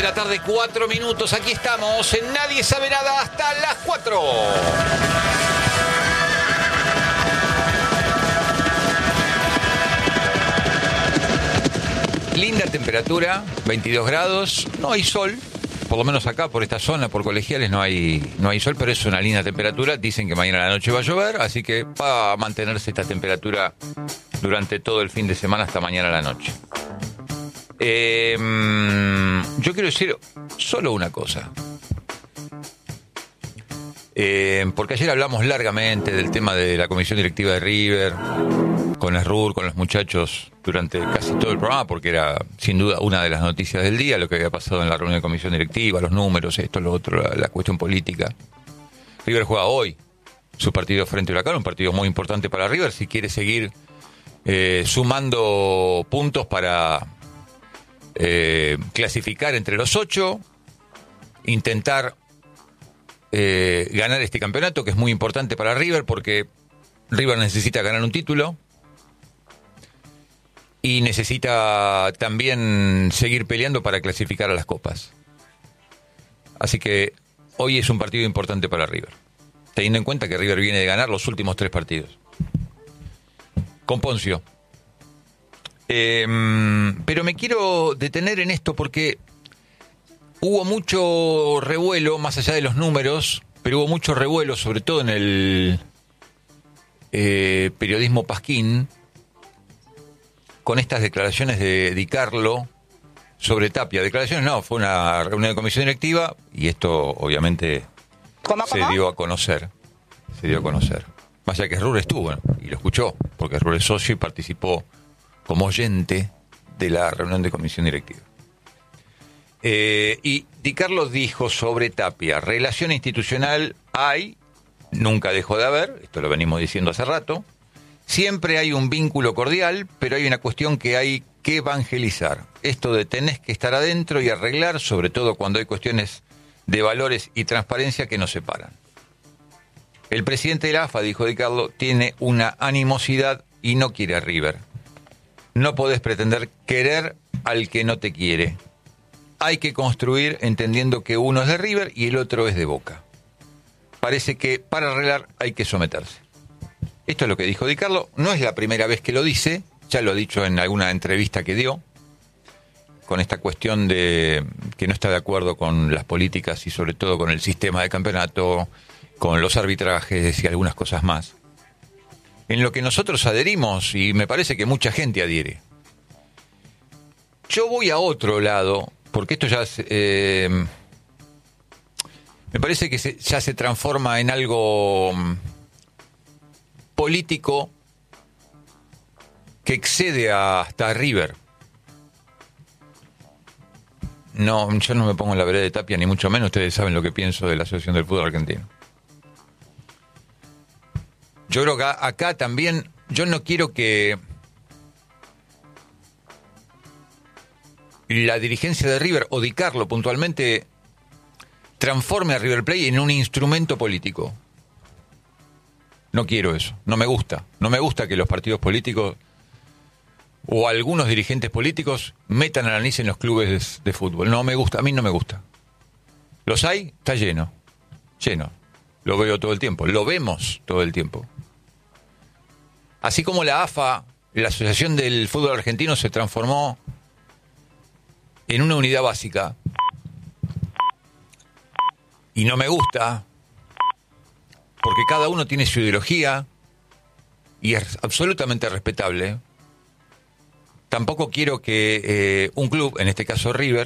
la tarde, 4 minutos. Aquí estamos en Nadie Sabe Nada hasta las 4. Linda temperatura, 22 grados. No hay sol, por lo menos acá, por esta zona, por Colegiales, no hay sol, pero es una linda temperatura. Dicen que mañana a la noche va a llover, así que va a mantenerse esta temperatura durante todo el fin de semana hasta mañana a la noche. Yo quiero decir solo una cosa. Porque ayer hablamos largamente del tema de la comisión directiva de River, con Esrur, con los muchachos, durante casi todo el programa, porque era sin duda una de las noticias del día, lo que había pasado en la reunión de comisión directiva, los números, esto, lo otro, la cuestión política. River juega hoy su partido frente a Huracán, un partido muy importante para River, si quiere seguir sumando puntos para clasificar entre los 8, intentar ganar este campeonato, que es muy importante para River, porque River necesita ganar un título y necesita también seguir peleando para clasificar a las copas. Así que hoy es un partido importante para River, teniendo en cuenta que River viene de ganar los últimos 3 partidos con Poncio. Pero me quiero detener en esto porque hubo mucho revuelo, más allá de los números, pero hubo mucho revuelo, sobre todo en el periodismo pasquín, con estas declaraciones de Di Carlo sobre Tapia. Declaraciones no, fue una reunión de comisión directiva y esto obviamente se dio a conocer. Más allá que Esrur estuvo, ¿no? Y lo escuchó, porque Esrur es socio y participó como oyente de la reunión de comisión directiva. Y Di Carlo dijo sobre Tapia: relación institucional hay, nunca dejó de haber, esto lo venimos diciendo hace rato, siempre hay un vínculo cordial, pero hay una cuestión que hay que evangelizar. Esto de tenés que estar adentro y arreglar, sobre todo cuando hay cuestiones de valores y transparencia que nos separan. El presidente de la AFA, dijo Di Carlo, tiene una animosidad y no quiere a River. No podés pretender querer al que no te quiere. Hay que construir entendiendo que uno es de River y el otro es de Boca. Parece que para arreglar hay que someterse. Esto es lo que dijo Di Carlo. No es la primera vez que lo dice, ya lo ha dicho en alguna entrevista que dio, con esta cuestión de que no está de acuerdo con las políticas y sobre todo con el sistema de campeonato, con los arbitrajes y algunas cosas más. En lo que nosotros adherimos, y me parece que mucha gente adhiere. Yo voy a otro lado, porque esto ya me parece que ya se transforma en algo político que excede hasta River. No, yo no me pongo en la vereda de Tapia, ni mucho menos. Ustedes saben lo que pienso de la Asociación del Fútbol Argentino. Yo creo que acá también, yo no quiero que la dirigencia de River, o Di Carlo puntualmente, transforme a River Plate en un instrumento político. No quiero eso, no me gusta. No me gusta que los partidos políticos o algunos dirigentes políticos metan a la nariz en los clubes de fútbol. No me gusta, a mí no me gusta. ¿Los hay? Está lleno. Lo veo todo el tiempo, lo vemos todo el tiempo. Así como la AFA, la Asociación del Fútbol Argentino, se transformó en una unidad básica. Y no me gusta, porque cada uno tiene su ideología y es absolutamente respetable. Tampoco quiero que un club, en este caso River,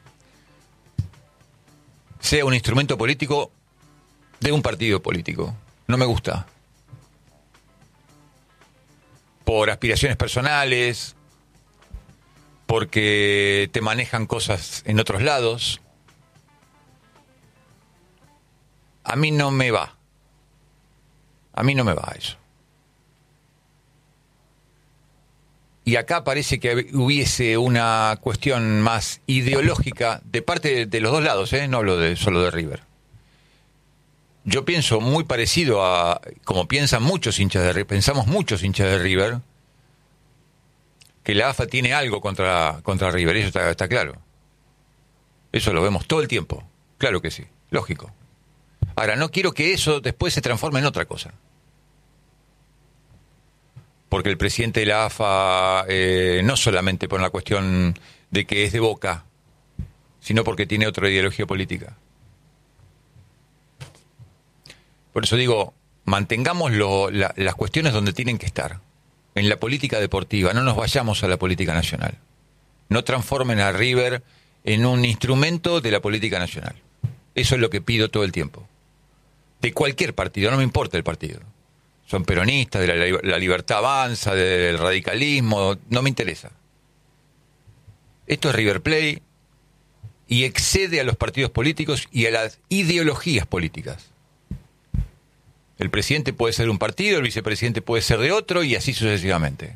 sea un instrumento político de un partido político. No me gusta. Por aspiraciones personales, porque te manejan cosas en otros lados. A mí no me va. Eso. Y acá parece que hubiese una cuestión más ideológica de parte de los dos lados, no hablo solo de River. Yo pienso muy parecido a como piensan muchos hinchas de River, pensamos muchos hinchas de River, que la AFA tiene algo contra River, eso está claro. Eso lo vemos todo el tiempo. Claro que sí, lógico. Ahora, no quiero que eso después se transforme en otra cosa. Porque el presidente de la AFA, no solamente por la cuestión de que es de Boca, sino porque tiene otra ideología política. Por eso digo, mantengamos las cuestiones donde tienen que estar. En la política deportiva, no nos vayamos a la política nacional. No transformen a River en un instrumento de la política nacional. Eso es lo que pido todo el tiempo. De cualquier partido, no me importa el partido. Son peronistas, de la libertad avanza, del radicalismo, no me interesa. Esto es River Plate y excede a los partidos políticos y a las ideologías políticas. El presidente puede ser de un partido, el vicepresidente puede ser de otro y así sucesivamente.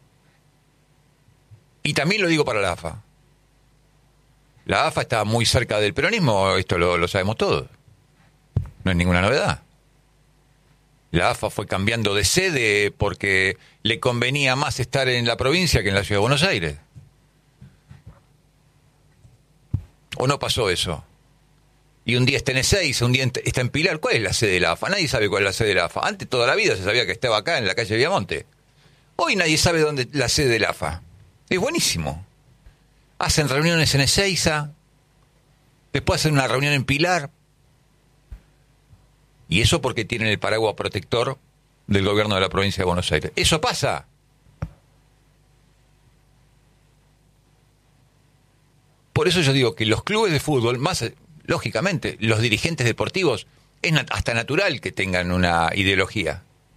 Y también lo digo para la AFA. La AFA está muy cerca del peronismo, esto lo sabemos todos. No es ninguna novedad. La AFA fue cambiando de sede porque le convenía más estar en la provincia que en la ciudad de Buenos Aires. ¿O no pasó eso? Y un día está en Ezeiza, un día está en Pilar. ¿Cuál es la sede de la AFA? Nadie sabe cuál es la sede de la AFA. Antes toda la vida se sabía que estaba acá en la calle Viamonte. Hoy nadie sabe dónde la sede de la AFA. Es buenísimo. Hacen reuniones en Ezeiza, después hacen una reunión en Pilar. Y eso porque tienen el paraguas protector del gobierno de la provincia de Buenos Aires. Eso pasa. Por eso yo digo que los clubes de fútbol, más lógicamente, los dirigentes deportivos, es hasta natural que tengan una ideología.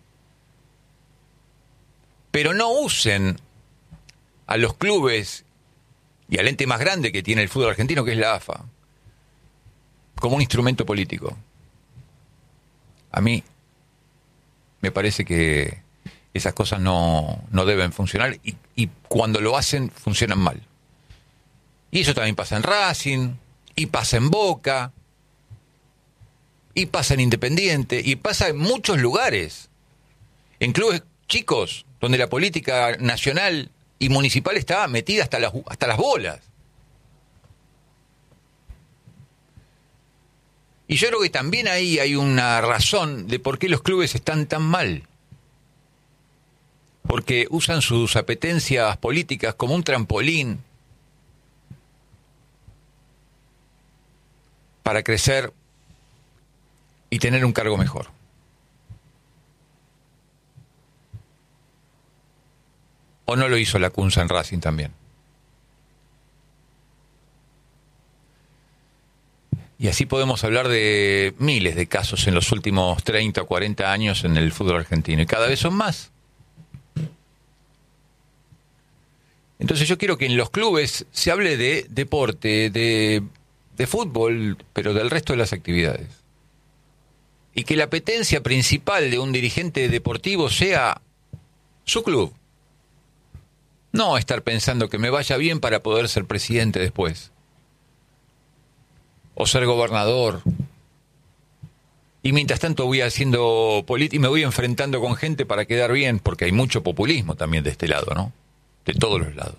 Pero no usen a los clubes y al ente más grande que tiene el fútbol argentino, que es la AFA, como un instrumento político. A mí me parece que esas cosas no deben funcionar y cuando lo hacen, funcionan mal. Y eso también pasa en Racing, y pasa en Boca, y pasa en Independiente, y pasa en muchos lugares. En clubes chicos, donde la política nacional y municipal está metida hasta las bolas. Y yo creo que también ahí hay una razón de por qué los clubes están tan mal. Porque usan sus apetencias políticas como un trampolín para crecer y tener un cargo mejor. ¿O no lo hizo la Cunza en Racing también? Y así podemos hablar de miles de casos en los últimos 30 o 40 años en el fútbol argentino. Y cada vez son más. Entonces yo quiero que en los clubes se hable de deporte, de fútbol, pero del resto de las actividades. Y que la apetencia principal de un dirigente deportivo sea su club. No estar pensando que me vaya bien para poder ser presidente después. O ser gobernador. Y mientras tanto voy haciendo política y me voy enfrentando con gente para quedar bien, porque hay mucho populismo también de este lado, ¿no? De todos los lados.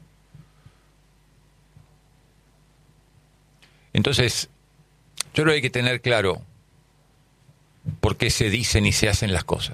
Entonces, yo creo que hay que tener claro por qué se dicen y se hacen las cosas.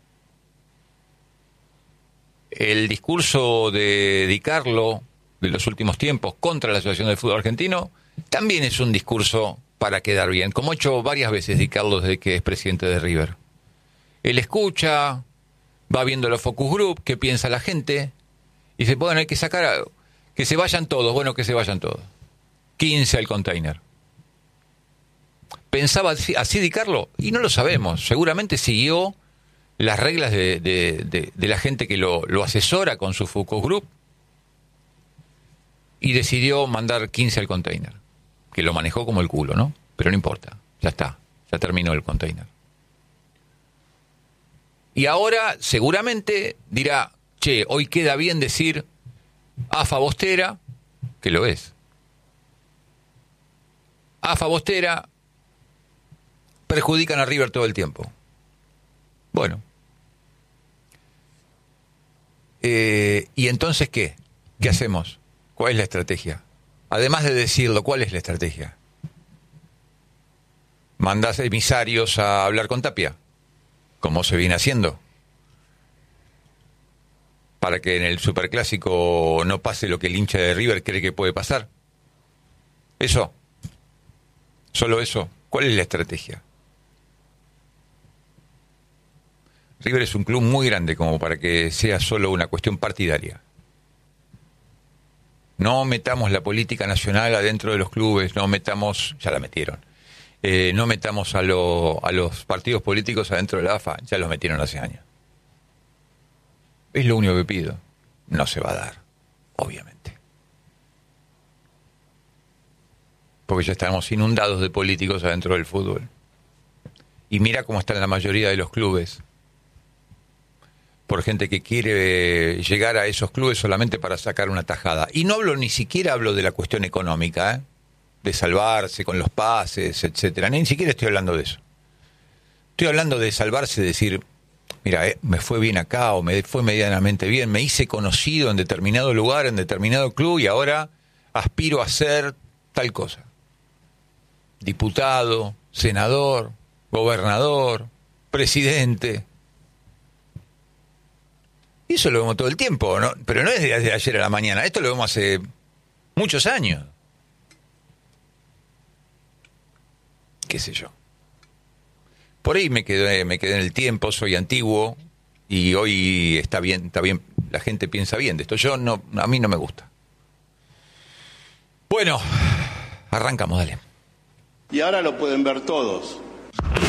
El discurso de Di Carlo de los últimos tiempos contra la situación del fútbol argentino también es un discurso para quedar bien, como ha hecho varias veces Di Carlo desde que es presidente de River. Él escucha, va viendo los focus group, qué piensa la gente, y dice, bueno, hay que sacar, que se vayan todos, bueno, que se vayan todos. 15 al container. ¿Pensaba así Di Carlo? Y no lo sabemos, seguramente siguió las reglas de la gente que lo asesora con su focus group y decidió mandar 15 al container, que lo manejó como el culo, ¿no? Pero no importa, ya está, ya terminó el container. Y ahora seguramente dirá, che, hoy queda bien decir AFA Bostera, que lo es. AFA Bostera perjudican a River todo el tiempo. Bueno. ¿Y entonces qué? ¿Qué hacemos? ¿Cuál es la estrategia? Además de decirlo, ¿cuál es la estrategia? ¿Mandás emisarios a hablar con Tapia? Como se viene haciendo. Para que en el Superclásico no pase lo que el hincha de River cree que puede pasar. ¿Eso? ¿Solo eso? ¿Cuál es la estrategia? River es un club muy grande como para que sea solo una cuestión partidaria. No metamos la política nacional adentro de los clubes, no metamos, ya la metieron, no metamos a los partidos políticos adentro de la AFA, ya los metieron hace años. Es lo único que pido. No se va a dar, obviamente. Porque ya estamos inundados de políticos adentro del fútbol. Y mira cómo están la mayoría de los clubes. Por gente que quiere llegar a esos clubes solamente para sacar una tajada. Y no hablo, ni siquiera hablo de la cuestión económica, de salvarse con los pases, etcétera. Ni siquiera estoy hablando de eso. Estoy hablando de salvarse, de decir, mira, me fue bien acá o me fue medianamente bien, me hice conocido en determinado lugar, en determinado club y ahora aspiro a ser tal cosa. Diputado, senador, gobernador, presidente. Y eso lo vemos todo el tiempo, ¿no? Pero no es de ayer a la mañana, esto lo vemos hace muchos años. Qué sé yo. Por ahí me quedé en el tiempo, soy antiguo y hoy está bien, la gente piensa bien de esto. A mí no me gusta. Bueno, arrancamos, dale. Y ahora lo pueden ver todos.